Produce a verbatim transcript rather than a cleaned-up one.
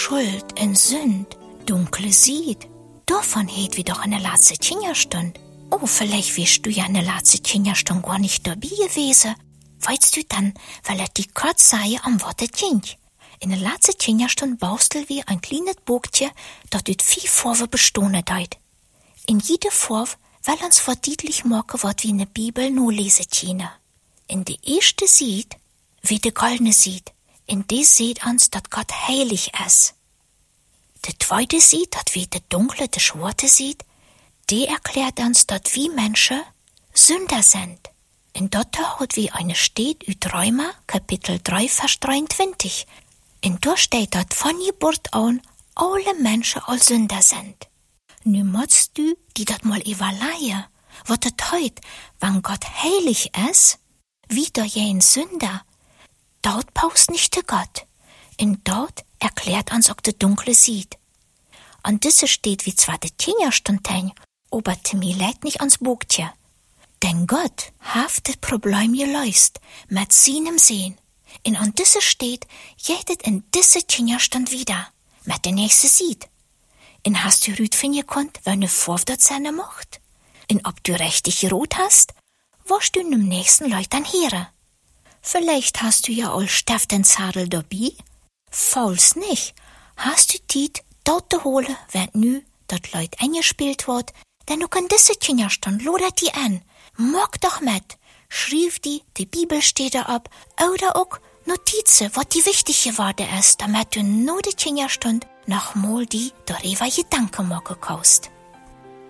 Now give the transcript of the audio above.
Schuld en Sünd, dunkle sieht. Davon hätt wir doch eine letzte Kinderstund. Oh, vielleicht wirst du ja eine letzte Kinderstund gar nicht dabei gewesen. Weißt du dann, weil er die kurz sei am Worte Kind. In der letzten Kinderstund baustel wir ein kleines Bogtje, das ut vier Vorwe bestone deit. In jede Vorwe will uns verdietlich machen, wat wie in der Bibel nur lese tjene. In de erste sieht, wie de goldene sieht. In de seht uns, dat Gott heilig ist. De zweite sieht, dat wie de dunkle, de schwarze sieht, die erklärt uns, dat wie Menschen Sünder sind. In Dotter hat wie eine steht üt Römer, Kapitel drei, Vers dreiundzwanzig. In dort steht, dat von Geburt an alle Menschen als Sünder sind. Nu musst du, die dat mal evaluieren, wat het heut, wann Gott heilig ist, wie da ein Sünder. Dort paust nicht de Gott. In dort erklärt uns auch de dunkle sieht. An diese steht wie zwar de Tingerstundtein, aber mir leid nicht ans Bogtje. Denn Gott haft das Problem gelöst, mit seinem Sehen. In an diese steht, jedet in diese Tingerstund wieder, mit der nächste sieht. In hast du rüt finden konnt, wenn du vor dort seine macht. In ob du richtig rot hast, wirst du nem nächsten Leut dann hören. Vielleicht hast du ja all Stift den Zadel dabei. Falls nicht, hast du Tiet dort zu holen, wenn nu dort Leut eingespielt wird, denn du kann diese Kinderstand lodert die an. Mag doch mit. Schrieb die, die Bibelstelle ab, oder auch Notizen, was die wichtig geworden ist, damit du nur die Kinderstand noch mal die darüber Gedanken machen kannst.